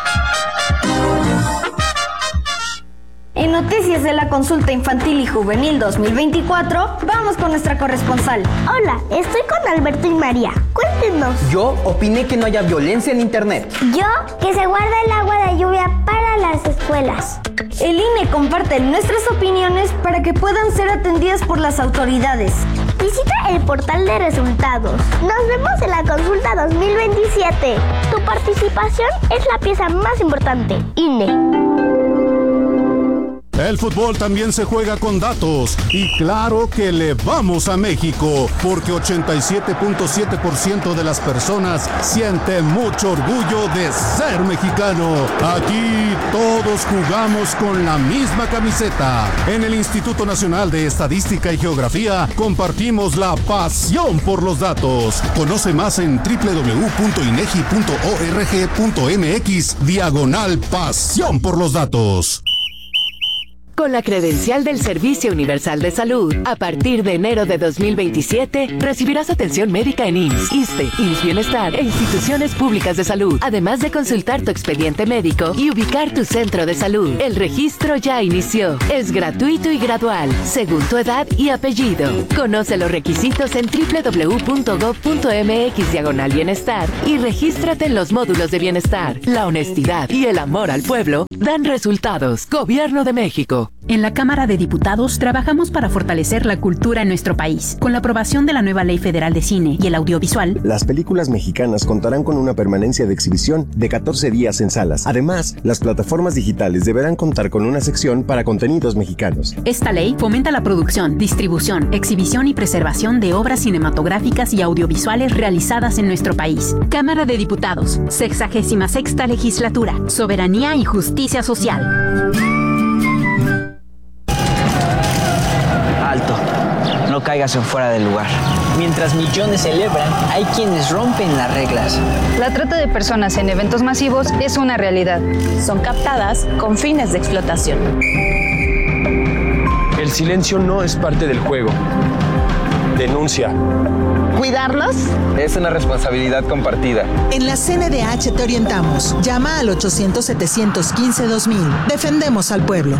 En noticias de la Consulta Infantil y Juvenil dos mil veinticuatro, vamos con nuestra corresponsal. Hola, estoy con Alberto y María. Cuéntenos. Yo opiné que no haya violencia en internet. Yo, que se guarda el agua de lluvia para las escuelas. El I N E comparte nuestras opiniones para que puedan ser atendidas por las autoridades. Visita el portal de resultados. Nos vemos en la Consulta dos mil veintisiete. Tu participación es la pieza más importante. I N E. El fútbol también se juega con datos y claro que le vamos a México porque ochenta y siete punto siete por ciento de las personas siente mucho orgullo de ser mexicano. Aquí todos jugamos con la misma camiseta. En el Instituto Nacional de Estadística y Geografía compartimos la pasión por los datos. Conoce más en doble u doble u doble u punto inegi punto org punto mx diagonal pasión por los datos. Con la credencial del Servicio Universal de Salud, a partir de enero de dos mil veintisiete, recibirás atención médica en I M S S, ISSSTE, I M S S Bienestar e instituciones públicas de salud, además de consultar tu expediente médico y ubicar tu centro de salud. El registro ya inició. Es gratuito y gradual, según tu edad y apellido. Conoce los requisitos en doble u doble u doble u punto gob punto eme equis diagonal bienestar y regístrate en los módulos de bienestar. La honestidad y el amor al pueblo dan resultados. Gobierno de México. En la Cámara de Diputados trabajamos para fortalecer la cultura en nuestro país. Con la aprobación de la nueva Ley Federal de Cine y el Audiovisual, las películas mexicanas contarán con una permanencia de exhibición de catorce días en salas. Además, las plataformas digitales deberán contar con una sección para contenidos mexicanos. Esta ley fomenta la producción, distribución, exhibición y preservación de obras cinematográficas y audiovisuales realizadas en nuestro país. Cámara de Diputados, sexagésima sexta Legislatura, Soberanía y Justicia Social. Alto, no caigas en fuera del lugar. Mientras millones celebran, hay quienes rompen las reglas. La trata de personas en eventos masivos es una realidad. Son captadas con fines de explotación. El silencio no es parte del juego. Denuncia. ¿Cuidarlos? Es una responsabilidad compartida. En la C N D H te orientamos. Llama al ochocientos, setecientos quince, dos mil. Defendemos al pueblo.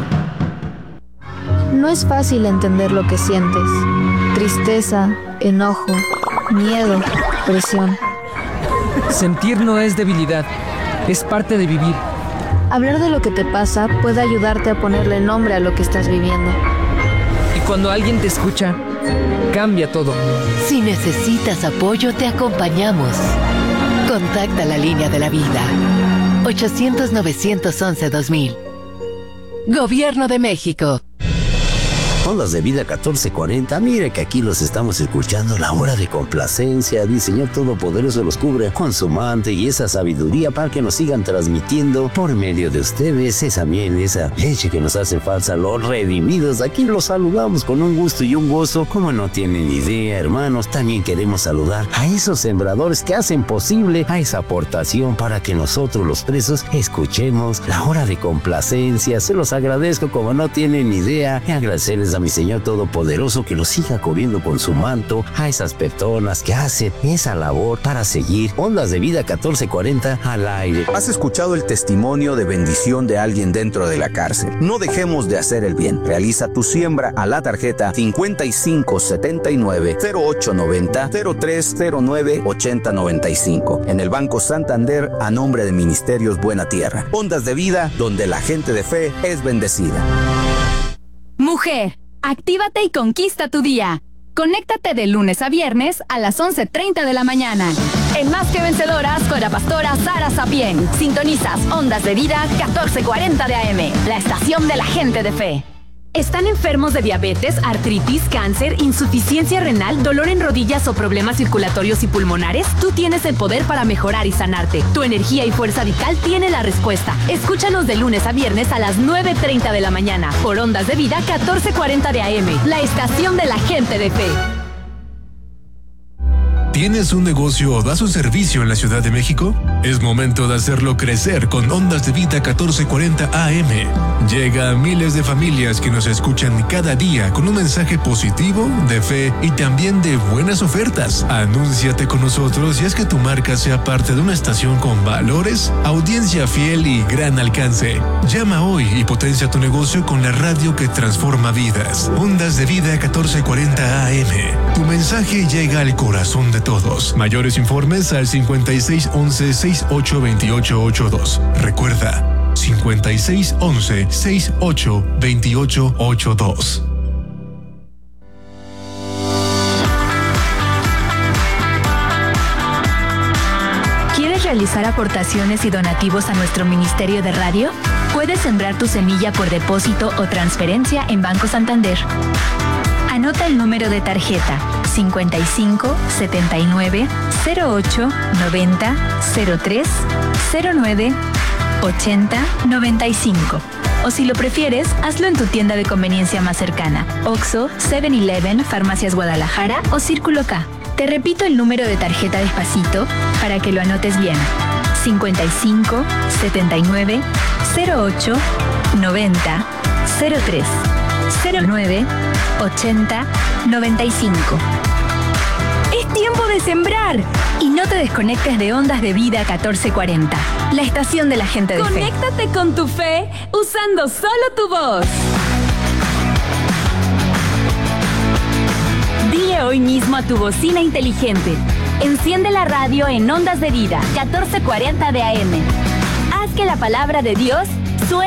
No es fácil entender lo que sientes. Tristeza, enojo, miedo, presión. Sentir no es debilidad, es parte de vivir. Hablar de lo que te pasa puede ayudarte a ponerle nombre a lo que estás viviendo. Y cuando alguien te escucha, cambia todo. Si necesitas apoyo, te acompañamos. Contacta la línea de la vida. ochocientos, novecientos once, dos mil. Gobierno de México. Ondas de Vida catorce cuarenta, mire que aquí los estamos escuchando, la hora de complacencia, el Señor Todopoderoso los cubre con su manto y esa sabiduría para que nos sigan transmitiendo por medio de ustedes esa miel, esa leche que nos hace falta, los redimidos. Aquí los saludamos con un gusto y un gozo, como no tienen idea, hermanos. También queremos saludar a esos sembradores que hacen posible a esa aportación para que nosotros los presos escuchemos la hora de complacencia. Se los agradezco como no tienen idea y agradecerles a mi Señor Todopoderoso que los siga cubriendo con su manto a esas personas que hacen esa labor para seguir Ondas de Vida catorce cuarenta al aire. ¿Has escuchado el testimonio de bendición de alguien dentro de la cárcel? No dejemos de hacer el bien. Realiza tu siembra a la tarjeta cincuenta y cinco setenta y nueve, cero ocho noventa, cero tres cero nueve, ochenta noventa y cinco en el Banco Santander a nombre de Ministerios Buena Tierra. Ondas de Vida, donde la gente de fe es bendecida. Mujer, actívate y conquista tu día. Conéctate de lunes a viernes a las once treinta de la mañana. En Más que Vencedoras con la pastora Sara Sapien. Sintonizas Ondas de Vida catorce cuarenta de A M, la estación de la gente de fe. ¿Están enfermos de diabetes, artritis, cáncer, insuficiencia renal, dolor en rodillas o problemas circulatorios y pulmonares? Tú tienes el poder para mejorar y sanarte. Tu energía y fuerza vital tiene la respuesta. Escúchanos de lunes a viernes a las nueve treinta de la mañana por Ondas de Vida catorce cuarenta de A M, la estación de la gente de fe. ¿Tienes un negocio o das un servicio en la Ciudad de México? Es momento de hacerlo crecer con Ondas de Vida catorce cuarenta A M. Llega a miles de familias que nos escuchan cada día con un mensaje positivo, de fe y también de buenas ofertas. Anúnciate con nosotros y haz que tu marca sea parte de una estación con valores, audiencia fiel y gran alcance. Llama hoy y potencia tu negocio con la radio que transforma vidas. Ondas de Vida catorce cuarenta A M. Tu mensaje llega al corazón de todos. Mayores informes al cincuenta y seis once, sesenta y ocho veintiocho ochenta y dos. Recuerda, cincuenta y seis once, sesenta y ocho veintiocho ochenta y dos. ¿Quieres realizar aportaciones y donativos a nuestro Ministerio de Radio? Puedes sembrar tu semilla por depósito o transferencia en Banco Santander. Anota el número de tarjeta cincuenta y cinco setenta y nueve, cero ocho noventa, cero tres cero nueve, ochenta noventa y cinco. O si lo prefieres, hazlo en tu tienda de conveniencia más cercana: Oxxo, seven eleven, Farmacias Guadalajara o Círculo K. Te repito el número de tarjeta despacito para que lo anotes bien: cincuenta y cinco setenta y nueve, cero ocho noventa, cero tres cero nueve ochenta noventa y cinco. Es tiempo de sembrar y no te desconectes de Ondas de Vida catorce cuarenta, la estación de la gente de fe. Conéctate con tu fe usando solo tu voz. Dile hoy mismo a tu bocina inteligente: enciende la radio en Ondas de Vida catorce cuarenta de A M. Haz que la palabra de Dios